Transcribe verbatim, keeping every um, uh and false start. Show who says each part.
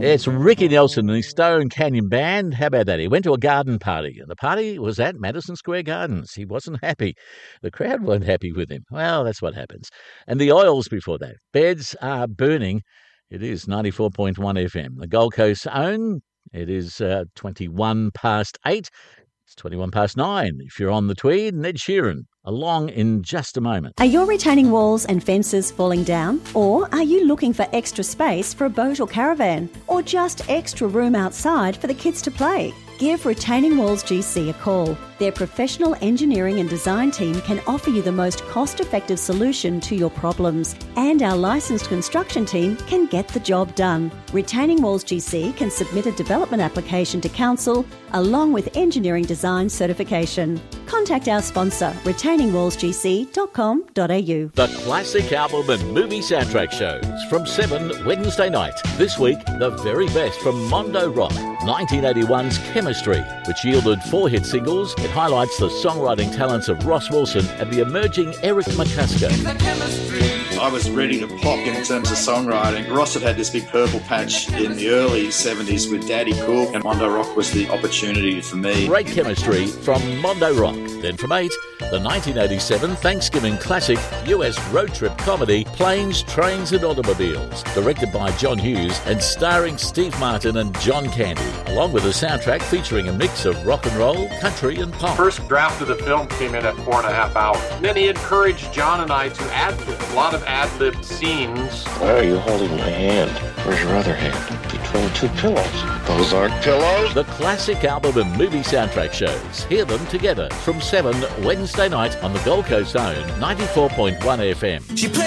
Speaker 1: It's Ricky Nelson and his Stone Canyon Band. How about that? He went to a garden party, and the party was at Madison Square Gardens. He wasn't happy. The crowd weren't happy with him. Well, that's what happens. And the Oils before that. Beds Are Burning. It is ninety-four point one F M. The Gold Coast's own. It is uh, twenty-one past eight. It's twenty-one past nine. If you're on the Tweed, Ned Sheeran. Along in just a moment.
Speaker 2: Are your retaining walls and fences falling down? Or are you looking for extra space for a boat or caravan? Or just extra room outside for the kids to play? Give Retaining Walls G C a call. Their professional engineering and design team can offer you the most cost-effective solution to your problems. And our licensed construction team can get the job done. Retaining Walls G C can submit a development application to council along with engineering design certification. Contact our sponsor, retaining walls g c dot com dot a u.
Speaker 1: The classic album and movie soundtrack shows from seven Wednesday night. This week, the very best from Mondo Rock, nineteen eighty-one's Chemistry, which yielded four hit singles. It highlights the songwriting talents of Ross Wilson and the emerging Eric McCusker.
Speaker 3: I was ready to pop in terms of songwriting. Ross had had this big purple patch in the early seventies with Daddy Cool, and Mondo Rock was the opportunity for me.
Speaker 1: Great chemistry from Mondo Rock. Then from eight, the nineteen eighty-seven Thanksgiving classic U S road trip comedy Planes, Trains and Automobiles, directed by John Hughes and starring Steve Martin and John Candy, along with a soundtrack featuring a mix of rock and roll, country and pop.
Speaker 4: First draft of the film came in at four and a half hours. Then he encouraged John and I to ad-lib. A lot of ad-lib scenes.
Speaker 5: Why are you holding my hand? Where's your other hand? Between two pillows. Those aren't pillows.
Speaker 1: The classic album and movie soundtrack shows. Hear them together from seven Wednesday night on the Gold Coast own ninety-four point one F M. She